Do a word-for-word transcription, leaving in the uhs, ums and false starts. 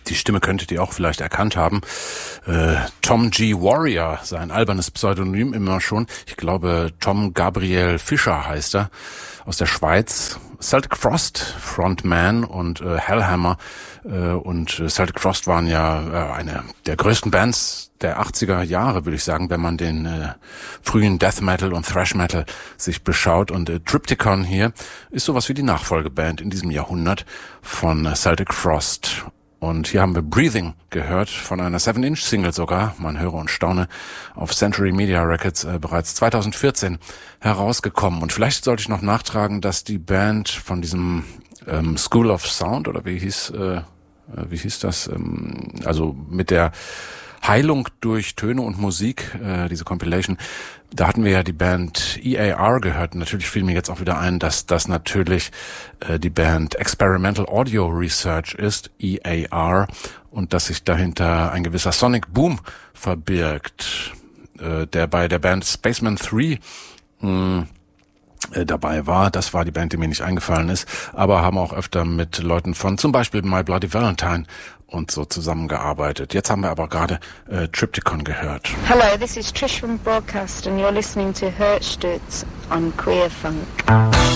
Die Stimme könntet ihr auch vielleicht erkannt haben. Äh, Tom G. Warrior, sein albernes Pseudonym immer schon. Ich glaube, Tom Gabriel Fischer heißt er, aus der Schweiz. Celtic Frost, Frontman und äh, Hellhammer. Äh, und äh, Celtic Frost waren ja äh, eine der größten Bands der achtziger Jahre, würde ich sagen, wenn man den äh, frühen Death Metal und Thrash Metal sich beschaut. Und äh, Triptykon hier ist sowas wie die Nachfolgeband in diesem Jahrhundert von äh, Celtic Frost. Und hier haben wir Breathing gehört, von einer Seven-Inch-Single sogar, man höre und staune, auf Century Media Records äh, bereits zweitausendvierzehn herausgekommen. Und vielleicht sollte ich noch nachtragen, dass die Band von diesem ähm, School of Sound, oder wie hieß, äh, wie hieß das, ähm, also mit der Heilung durch Töne und Musik, äh, diese Compilation, da hatten wir ja die Band E A R gehört. Natürlich fiel mir jetzt auch wieder ein, dass das natürlich äh, die Band Experimental Audio Research ist, E A R, und dass sich dahinter ein gewisser Sonic Boom verbirgt, äh, der bei der Band Spaceman drei mh, äh, dabei war. Das war die Band, die mir nicht eingefallen ist, aber haben auch öfter mit Leuten von zum Beispiel My Bloody Valentine und so zusammengearbeitet. Jetzt haben wir aber gerade äh, Triptykon gehört. Hello, this is Trish from Broadcast and you're listening to Hurtstutz on Queer Funk.